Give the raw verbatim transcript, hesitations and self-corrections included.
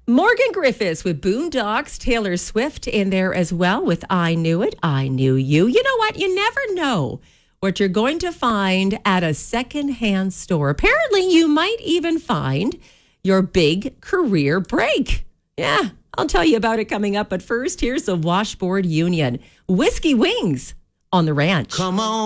Morgan Griffiths with Boondocks, Taylor Swift in there as well with I Knew It, I Knew You. You know what? You never know what you're going to find at a secondhand store. Apparently, you might even find your big career break. Yeah, I'll tell you about it coming up. But first, here's the Washboard Union. Whiskey Wings on the Ranch. Come on.